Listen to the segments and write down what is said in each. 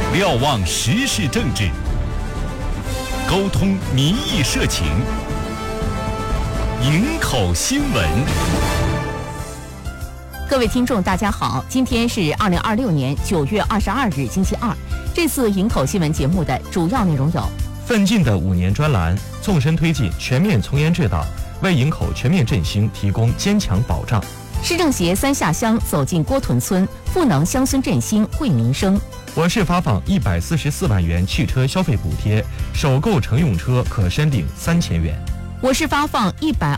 瞭望时事政治，沟通民意社情，营口新闻。 各位听众大家好，今天是2026年9月22日星期二。这次营口新闻节目的主要内容有： 奋进的5年专栏，纵深推进全面从严治党，为营口全面振兴提供坚强保障； 市政协3下乡走进郭屯村，赋能乡村振兴惠民生； 我市发放144万元汽车消费补贴，首购乘用车可申领3000元； 我市发放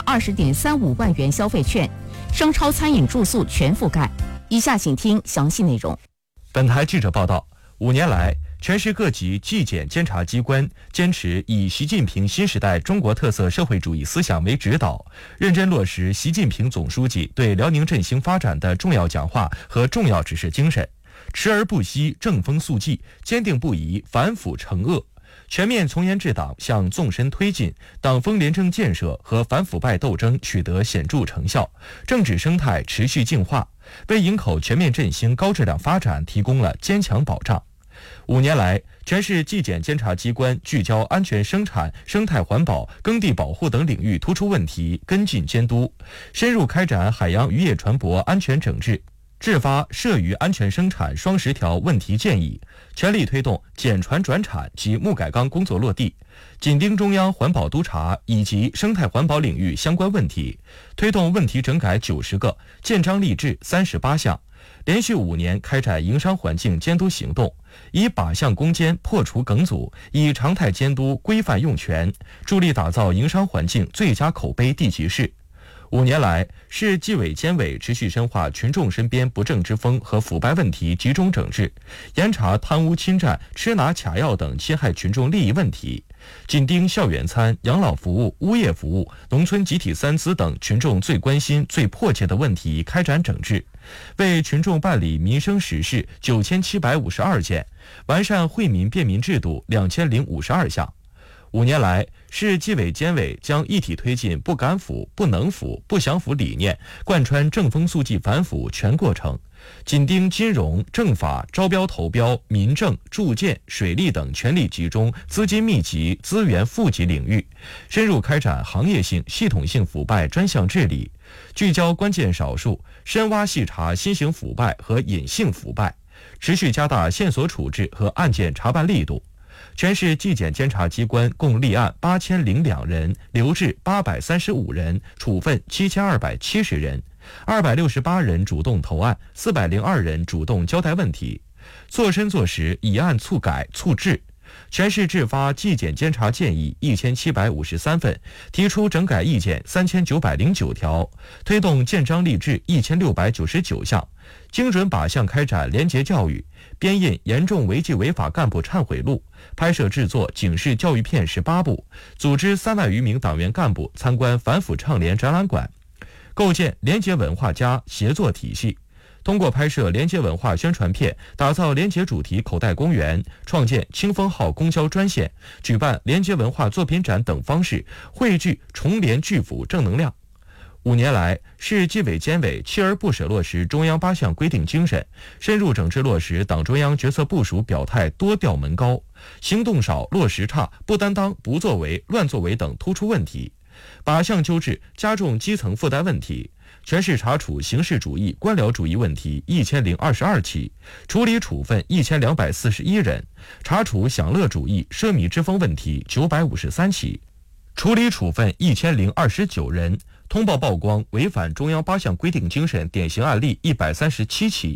120.35万元消费券，商超餐饮住宿全覆盖。以下请听详细内容。 本台记者报道，5年来，全市各级纪检监察机关坚持以习近平新时代中国特色社会主义思想为指导，认真落实习近平总书记对辽宁振兴发展的重要讲话和重要指示精神，持而不息，正风肃纪，坚定不移，反腐惩恶，全面从严治党向纵深推进，党风廉政建设和反腐败斗争取得显著成效，政治生态持续净化，为营口全面振兴高质量发展提供了坚强保障。5年来，全市纪检监察机关聚焦安全生产、生态环保、耕地保护等领域突出问题，跟进监督，深入开展海洋渔业船舶安全整治，制发涉渔安全生产双10条问题建议，全力推动减船转产及木改钢工作落地，紧盯中央环保督察以及生态环保领域相关问题，推动问题整改90个，建章立制38项，连续5年开展营商环境监督行动，以靶向攻坚破除梗阻，以常态监督规范用权，助力打造营商环境最佳口碑地级市。5年来，市纪委监委持续深化群众身边不正之风和腐败问题集中整治，严查贪污侵占、吃拿卡要等侵害群众利益问题，紧盯校园餐、养老服务、物业服务、农村集体3资等群众最关心、最迫切的问题开展整治，为群众办理民生实事9752件，完善惠民便民制度2052项。5年来，市纪委监委将一体推进不敢腐、不能腐、不想腐理念，贯穿正风肃纪反腐全过程，紧盯金融、政法、招标投标、民政、住建、水利等权力集中、资金密集、资源富集领域，深入开展行业性、系统性腐败专项治理，聚焦关键少数，深挖细查新型腐败和隐性腐败，持续加大线索处置和案件查办力度。全市纪检监察机关共立案8002人，留置835人，处分7270人，268人主动投案，402人主动交代问题，做深做实，以案促改促治。全市制发纪检监察建议1753份，提出整改意见3909条，推动建章立制1699项，精准靶向开展廉洁教育，编印严重违纪违法干部忏悔录，拍摄制作警示教育片18部，组织3万余名党员干部参观反腐倡廉展览馆，构建廉洁文化家协作体系，通过拍摄廉洁文化宣传片，打造廉洁主题口袋公园，创建清风号公交专线，举办廉洁文化作品展等方式，汇聚重廉拒腐正能量。5年来，市纪委监委锲而不舍落实中央8项规定精神，深入整治落实党中央决策部署表态多调门高，行动少、落实差、不担当、不作为、乱作为等突出问题，靶向纠治加重基层负担问题，全市查处形式主义、官僚主义问题1022起，处理处分1241人，查处享乐主义、奢靡之风问题953起，处理处分1029人，通报曝光违反中央8项规定精神典型案例137起，